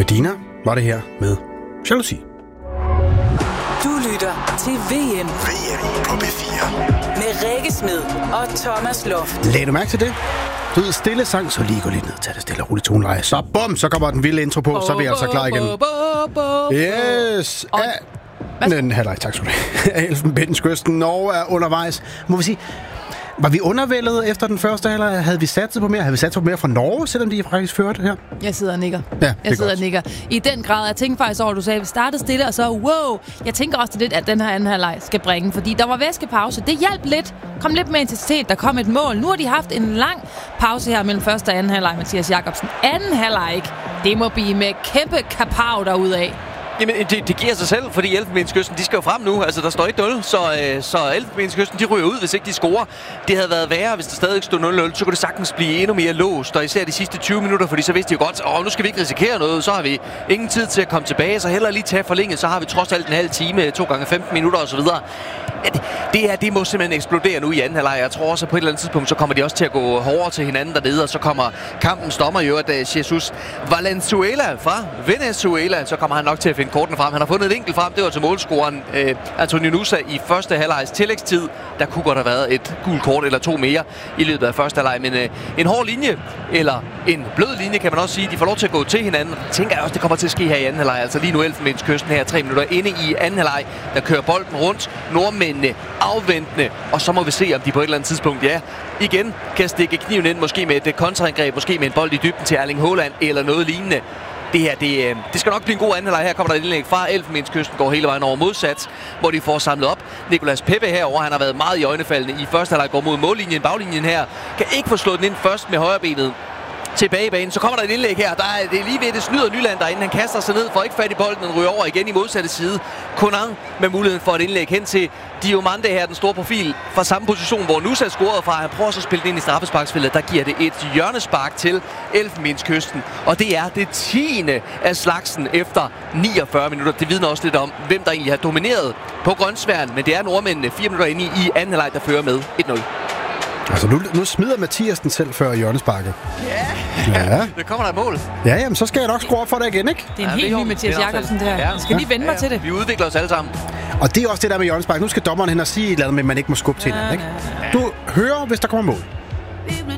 Medina var det her med Jalousi. Du lytter til VM på P4. med Rikke Smed og Thomas Loft. Lad du mærke til det? Du ved, stille sang, så lige gå lidt ned, tag det stille og roligt toneleje. Så bum, så kommer den vilde intro på, så er vi altså klar igen. Yes! Den halvleg, tak skal du have. Elfenbenskysten, Norge er undervejs. Må vi sige, var vi undervældet efter den første halvleg? Havde vi satset på mere? Havde vi satset på mere fra Norge, selvom de faktisk førte her? Jeg sidder og nikker. Ja, jeg sidder og nikker. I den grad, jeg tænker faktisk over, at du sagde, at vi startede stille, og så wow. Jeg tænker også lidt, at den her anden halvleg skal bringe, fordi der var væskepause. Det hjalp lidt. Kom lidt mere intensitet. Der kom et mål. Nu har de haft en lang pause her mellem første og anden halvleg, Mathias Jakobsen. Anden halvleg, det må blive med kæmpe kapav derudaf. Jamen, det giver sig selv, fordi Elfenbenskysten, de skal jo frem nu. Altså, der står 1-0, så Elfenbenskysten, de ryger ud, hvis ikke de scorer. Det havde været værre, hvis der stadig stod 0-0. Så kunne det sagtens blive endnu mere låst, og især de sidste 20 minutter, fordi så vidste de jo godt, nu skal vi ikke risikere noget. Så har vi ingen tid til at komme tilbage, så hellere lige tage forlænget. Så har vi trods alt en halv time, 2 gange 15 minutter osv. Ja, det må simpelthen eksplodere nu i anden halvleg. Jeg tror også, at på et eller andet tidspunkt, så kommer de også til at gå hårdere til hinanden dernede, og så kommer kampens dommer jo, at Jesus Valenzuela fra Venezuela, så kommer han nok til at finde korten frem. Han har fundet et enkelt frem, det var til målscoreren Antonio Nusa i første halvlegs tillægstid. Der kunne godt have været et gult kort eller 2 mere i løbet af første halvleg, men en hård linje, eller en blød linje, kan man også sige. De får lov til at gå til hinanden. Tænker jeg også, det kommer til at ske her i anden halvleg. Altså lige nu Elfenbenskysten her 3 minutter inde i anden halvleg, der kører bolden rundt. Nordmændene afventende, og så må vi se, om de på et eller andet tidspunkt, igen kan stikke kniven ind, måske med et kontraangreb, måske med en bold i dybden til Erling Haaland, eller noget lignende. Det her, det skal nok blive en god anden halvleg. Her kommer der et indlæg fra Elfenbenskysten, går hele vejen over modsat, hvor de får samlet op. Nicolas Pepe herover, han har været meget i øjnefaldende i første halvleg, går mod mållinjen, baglinjen her, kan ikke få slået den ind først med højrebenet tilbage i banen. Så kommer der et indlæg her. Det er lige ved, det snyder Nyland derinde. Han kaster sig ned, får ikke fat i bolden, den ryger over igen i modsatte side. Conan med muligheden for et indlæg hen til Diomande her, den store profil, fra samme position, hvor Nusa scorede fra. Han prøver så at spille den ind i straffesparksfeltet. Der giver det et hjørnespark til Elfenbenskysten. Og det er det 10. af slagsen efter 49 minutter. Det vidner også lidt om, hvem der egentlig har domineret på grønsværen. Men det er nordmændene 4 minutter inde i anden halvleg, der fører med 1-0. Altså, nu smider Mathias den selv før hjørnesparket. Ja. Det kommer der et mål. Ja, jamen, så skal jeg nok skrue op for det igen, ikke? Det er en helt ny Mathias Jakobsen, det her. Jeg skal lige vende mig til det. Vi udvikler os alle sammen. Og det er også det der med hjørnespark. Nu skal dommeren hen og sige et eller andet, men man ikke må skubbe til hinanden, ikke? Du hører, hvis der kommer mål.